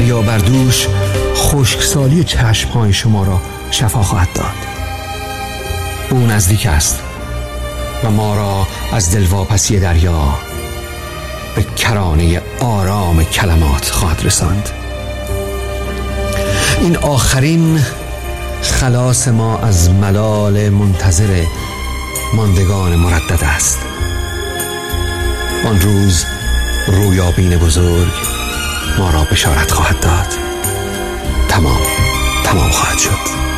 دریا بر دوش خشکسالی چشمهای شما را شفا خواهد داد. او نزدیک است و ما را از دلواپسی دریا به کرانه آرام کلمات خواهد رساند. این آخرین خلاص ما از ملال منتظر ماندگان مردد است. آن روز رویابین بزرگ ما را بشارت خواهد داد. تمام خواهد شد.